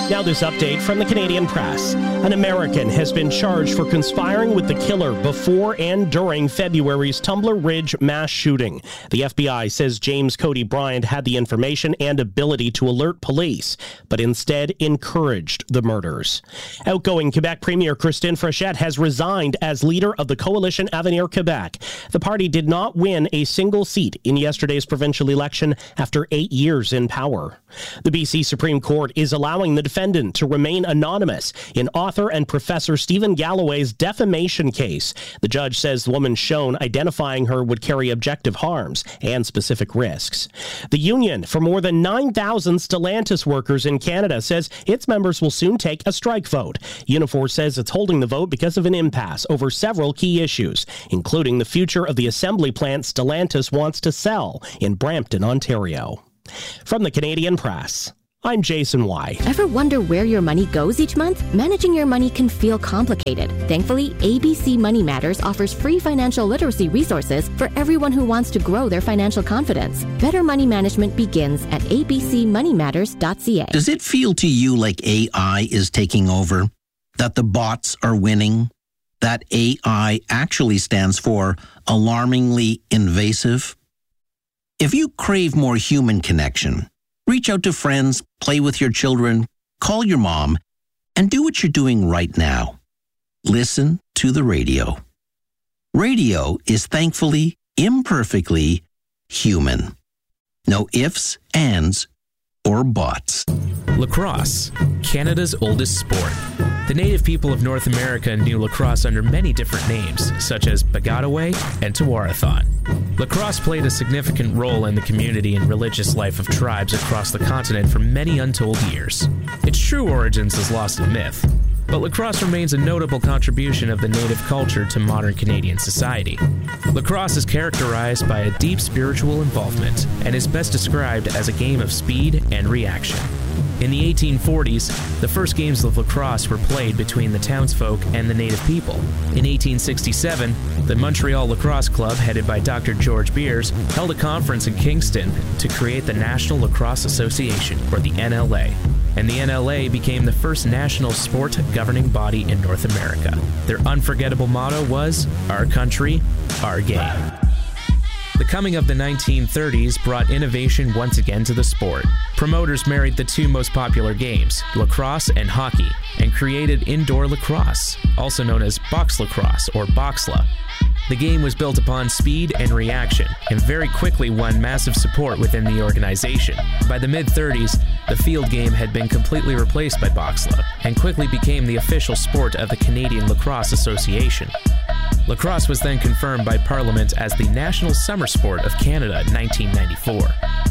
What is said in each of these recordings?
Now this update from the Canadian Press. An American has been charged for conspiring with the killer before and during February's Tumbler Ridge mass shooting. The FBI says James Cody Bryant had the information and ability to alert police, but instead encouraged the murders. Outgoing Quebec Premier Christine Fréchette has resigned as leader of the coalition Avenir Quebec. The party did not win a single seat in yesterday's provincial election after 8 years in power. The BC Supreme Court is allowing the defendant to remain anonymous in author and professor Stephen Galloway's defamation case. The judge says the woman shown identifying her would carry objective harms and specific risks. The union for more than 9,000 Stellantis workers in Canada says its members will soon take a strike vote. Unifor says it's holding the vote because of an impasse over several key issues, including the future of the assembly plant Stellantis wants to sell in Brampton, Ontario. From the Canadian Press, I'm Jason Y. Ever wonder where your money goes each month? Managing your money can feel complicated. Thankfully, ABC Money Matters offers free financial literacy resources for everyone who wants to grow their financial confidence. Better money management begins at abcmoneymatters.ca. Does it feel to you like AI is taking over? That the bots are winning? That AI actually stands for alarmingly invasive? If you crave more human connection, reach out to friends, play with your children, call your mom, and do what you're doing right now. Listen to the radio. Radio is thankfully, imperfectly human. No ifs, ands, or buts. Lacrosse, Canada's oldest sport. The native people of North America knew lacrosse under many different names, such as Bagataway and Tewaarathon. Lacrosse played a significant role in the community and religious life of tribes across the continent for many untold years. Its true origins is lost in myth, but lacrosse remains a notable contribution of the native culture to modern Canadian society. Lacrosse is characterized by a deep spiritual involvement and is best described as a game of speed and reaction. In the 1840s, the first games of lacrosse were played between the townsfolk and the native people. In 1867, the Montreal Lacrosse Club, headed by Dr. George Beers, held a conference in Kingston to create the National Lacrosse Association, or the NLA. And the NLA became the first national sport governing body in North America. Their unforgettable motto was, "Our country, our game." The coming of the 1930s brought innovation once again to the sport. Promoters married the two most popular games, lacrosse and hockey, and created indoor lacrosse, also known as box lacrosse or boxla. The game was built upon speed and reaction, and very quickly won massive support within the organization. By the mid-30s, the field game had been completely replaced by boxla, and quickly became the official sport of the Canadian Lacrosse Association. Lacrosse was then confirmed by Parliament as the National Summer Sport of Canada in 1994.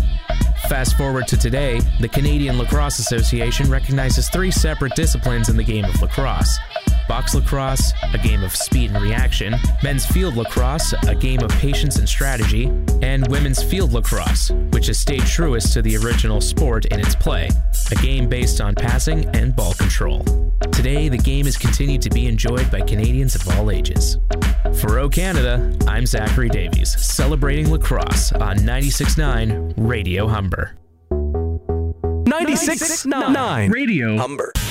Fast forward to today, the Canadian Lacrosse Association recognizes 3 separate disciplines in the game of lacrosse. Box lacrosse, a game of speed and reaction, men's field lacrosse, a game of patience and strategy, and women's field lacrosse, which has stayed truest to the original sport in its play, a game based on passing and ball control. Today, the game has continued to be enjoyed by Canadians of all ages. For O Canada, I'm Zachary Davies, celebrating lacrosse on 96.9 Radio Humber. 96.9 Radio Humber.